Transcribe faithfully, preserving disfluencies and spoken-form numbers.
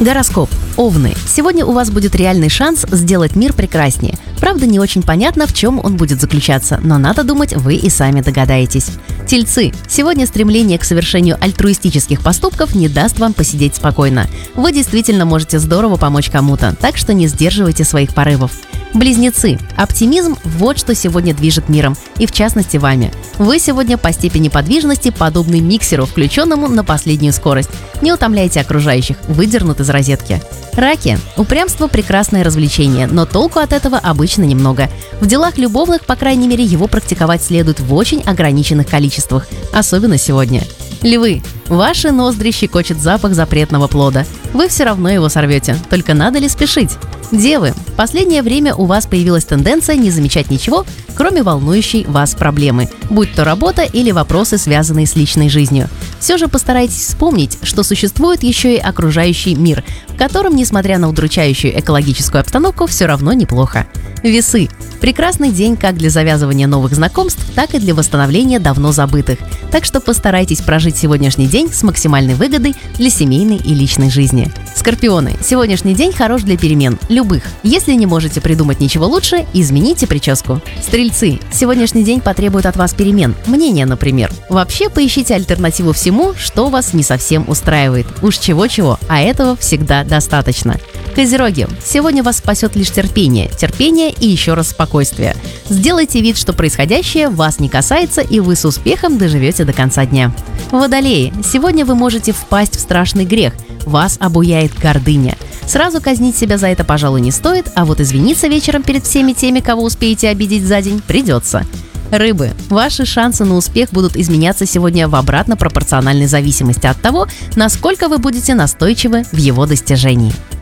Гороскоп. Овны. Сегодня у вас будет реальный шанс сделать мир прекраснее. Правда, не очень понятно, в чем он будет заключаться, но надо думать, вы и сами догадаетесь. Тельцы. Сегодня стремление к совершению альтруистических поступков не даст вам посидеть спокойно. Вы действительно можете здорово помочь кому-то, так что не сдерживайте своих порывов. Близнецы. Оптимизм – вот что сегодня движет миром, и в частности вами. Вы сегодня по степени подвижности подобны миксеру, включенному на последнюю скорость. Не утомляйте окружающих, выдернут из розетки. Раки. Упрямство – прекрасное развлечение, но толку от этого обычно немного. В делах любовных, по крайней мере, его практиковать следует в очень ограниченных количествах, особенно сегодня. Львы. Ваши ноздри щекочет запах запретного плода. Вы все равно его сорвете, только надо ли спешить? Девы. В последнее время у вас появилась тенденция не замечать ничего, кроме волнующей вас проблемы, будь то работа или вопросы, связанные с личной жизнью. Все же постарайтесь вспомнить, что существует еще и окружающий мир, в котором, несмотря на удручающую экологическую обстановку, все равно неплохо. Весы. Прекрасный день как для завязывания новых знакомств, так и для восстановления давно забытых. Так что постарайтесь прожить сегодняшний день с максимальной выгодой для семейной и личной жизни. Скорпионы. Сегодняшний день хорош для перемен, любых. Если не можете придумать ничего лучше, измените прическу. Стрельцы. Сегодняшний день потребует от вас перемен, мнения, например. Вообще поищите альтернативу всему, что вас не совсем устраивает. Уж чего-чего, а этого всегда достаточно. Козероги. Сегодня вас спасет лишь терпение, терпение и еще раз спокойствие. Сделайте вид, что происходящее вас не касается, и вы с успехом доживете до конца дня. Водолеи. Сегодня вы можете впасть в страшный грех. Вас обуяет гордыня. Сразу казнить себя за это, пожалуй, не стоит, а вот извиниться вечером перед всеми теми, кого успеете обидеть за день, придется. Рыбы. Ваши шансы на успех будут изменяться сегодня в обратно пропорциональной зависимости от того, насколько вы будете настойчивы в его достижении.